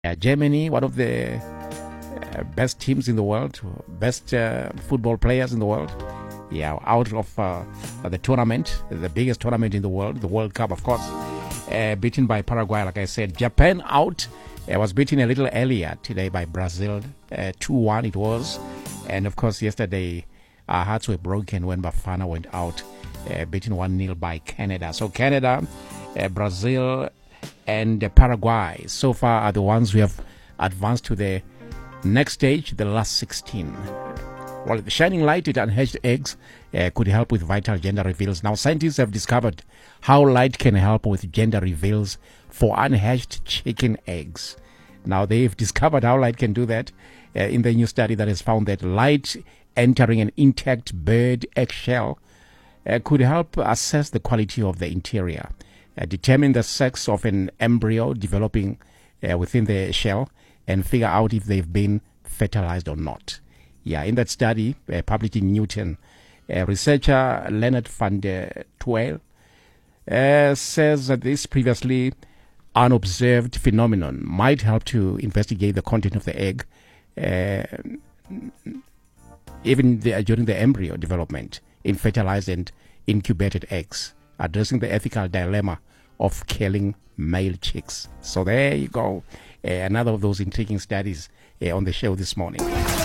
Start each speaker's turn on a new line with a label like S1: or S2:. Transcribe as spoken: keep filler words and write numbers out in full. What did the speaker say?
S1: Uh, Germany, one of the uh, best teams in the world, best uh, football players in the world. Yeah, out of uh, the tournament, the biggest tournament in the world, the World Cup, of course. Uh, beaten by Paraguay, like I said. Japan out. Uh, was beaten a little earlier today by Brazil. Uh, two one it was. And of course, yesterday, our hearts were broken when Bafana went out, uh, beaten one nil by Canada. So Canada, uh, Brazil, and uh, Paraguay so far are the ones who have advanced to the next stage, the last sixteen. Well, the shining light at unhatched eggs uh, could help with vital gender reveals. Now, scientists have discovered how light can help with gender reveals for unhatched chicken eggs. Now, they've discovered how light can do that uh, in the new study that has found that light entering an intact bird eggshell uh, could help assess the quality of the interior, uh, determine the sex of an embryo developing uh, within the shell, and figure out if they've been fertilized or not. Yeah, in that study, uh, published in Newton, uh, researcher Leonard van der Tuil uh, says that this previously unobserved phenomenon might help to investigate the content of the egg, uh, even the, during the embryo development in fertilized and incubated eggs, addressing the ethical dilemma of killing male chicks. So there you go, uh, another of those intriguing studies uh, on the show this morning.